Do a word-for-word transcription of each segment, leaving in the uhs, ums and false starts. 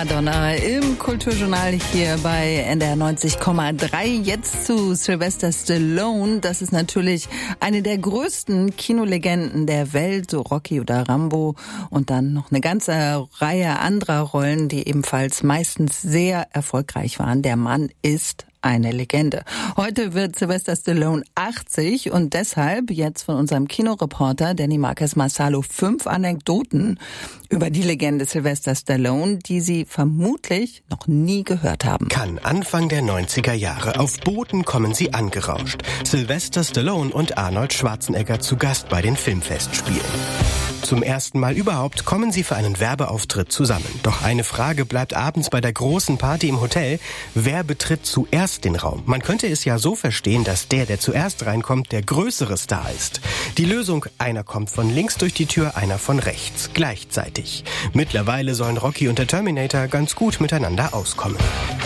Madonna im Kulturjournal hier bei N D R neunzig Komma drei. Jetzt zu Sylvester Stallone. Das ist natürlich eine der größten Kinolegenden der Welt, so Rocky oder Rambo. Und dann noch eine ganze Reihe anderer Rollen, die ebenfalls meistens sehr erfolgreich waren. Der Mann ist eine Legende. Heute wird Sylvester Stallone achtzig und deshalb jetzt von unserem Kinoreporter Danny Marquez Marsalo fünf Anekdoten über die Legende Sylvester Stallone, die Sie vermutlich noch nie gehört haben. Cannes, Anfang der neunziger Jahre. Auf Booten kommen sie angerauscht. Sylvester Stallone und Arnold Schwarzenegger zu Gast bei den Filmfestspielen. Zum ersten Mal überhaupt kommen sie für einen Werbeauftritt zusammen. Doch eine Frage bleibt abends bei der großen Party im Hotel. Wer betritt zuerst den Raum? Man könnte es ja so verstehen, dass der, der zuerst reinkommt, der größere Star ist. Die Lösung: einer kommt von links durch die Tür, einer von rechts, gleichzeitig. Mittlerweile sollen Rocky und der Terminator ganz gut miteinander auskommen.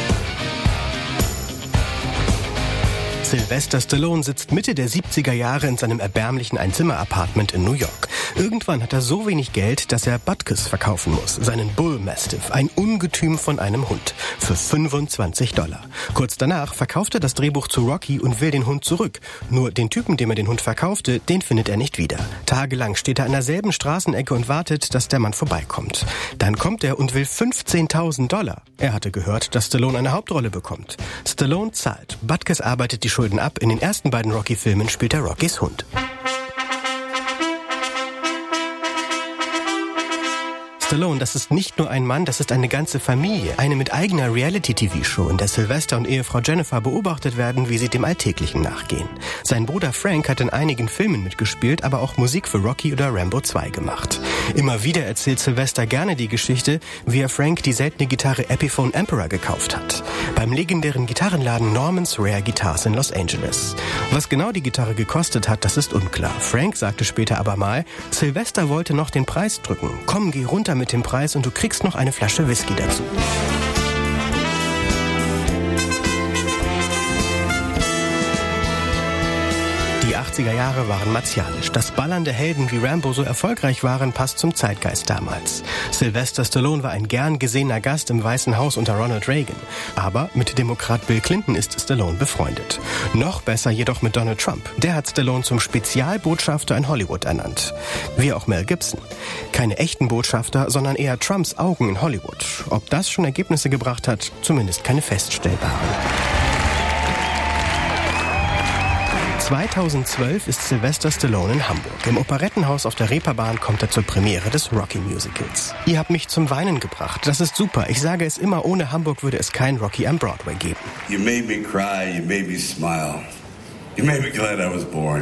Sylvester Stallone sitzt Mitte der siebziger Jahre in seinem erbärmlichen Einzimmer-Apartment in New York. Irgendwann hat er so wenig Geld, dass er Butkus verkaufen muss, seinen Bull Mastiff, ein Ungetüm von einem Hund, für fünfundzwanzig Dollar. Kurz danach verkauft er das Drehbuch zu Rocky und will den Hund zurück. Nur den Typen, dem er den Hund verkaufte, den findet er nicht wieder. Tagelang steht er an derselben Straßenecke und wartet, dass der Mann vorbeikommt. Dann kommt er und will fünfzehntausend Dollar. Er hatte gehört, dass Stallone eine Hauptrolle bekommt. Stallone zahlt. Butkus arbeitet die Schulden ab. In den ersten beiden Rocky-Filmen spielt er Rockys Hund. Stallone, das ist nicht nur ein Mann, das ist eine ganze Familie. Eine mit eigener Reality-T V-Show, in der Sylvester und Ehefrau Jennifer beobachtet werden, wie sie dem Alltäglichen nachgehen. Sein Bruder Frank hat in einigen Filmen mitgespielt, aber auch Musik für Rocky oder Rambo zwei gemacht. Immer wieder erzählt Sylvester gerne die Geschichte, wie er Frank die seltene Gitarre Epiphone Emperor gekauft hat. Beim legendären Gitarrenladen Norman's Rare Guitars in Los Angeles. Was genau die Gitarre gekostet hat, das ist unklar. Frank sagte später aber mal, Sylvester wollte noch den Preis drücken. Komm, geh runter mit dem Preis und du kriegst noch eine Flasche Whisky dazu. Die achtziger Jahre waren martialisch. Dass ballernde Helden wie Rambo so erfolgreich waren, passt zum Zeitgeist damals. Sylvester Stallone war ein gern gesehener Gast im Weißen Haus unter Ronald Reagan. Aber mit Demokrat Bill Clinton ist Stallone befreundet. Noch besser jedoch mit Donald Trump. Der hat Stallone zum Spezialbotschafter in Hollywood ernannt. Wie auch Mel Gibson. Keine echten Botschafter, sondern eher Trumps Augen in Hollywood. Ob das schon Ergebnisse gebracht hat, zumindest keine feststellbaren. zweitausendzwölf ist Sylvester Stallone in Hamburg. Im Operettenhaus auf der Reeperbahn kommt er zur Premiere des Rocky-Musicals. Ihr habt mich zum Weinen gebracht. Das ist super. Ich sage es immer, ohne Hamburg würde es kein Rocky am Broadway geben. You made me cry, you made me smile. You made me glad I was born.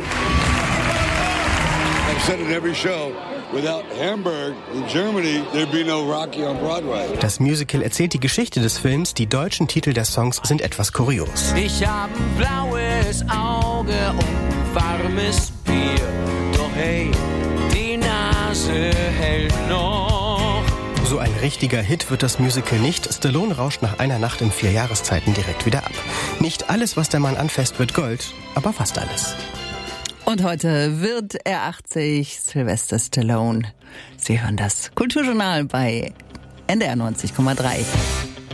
I've said it every show. Without Hamburg in Germany, there'd be no Rocky on Broadway. Das Musical erzählt die Geschichte des Films. Die deutschen Titel der Songs sind etwas kurios. Ich hab ein blaues Auge und warmes Bier. Doch hey, die Nase hält noch. So ein richtiger Hit wird das Musical nicht. Stallone rauscht nach einer Nacht in vier Jahreszeiten direkt wieder ab. Nicht alles, was der Mann anfasst, wird Gold, aber fast alles. Und heute wird er achtzig, Sylvester Stallone. Sie hören das Kulturjournal bei N D R neunzig Komma drei.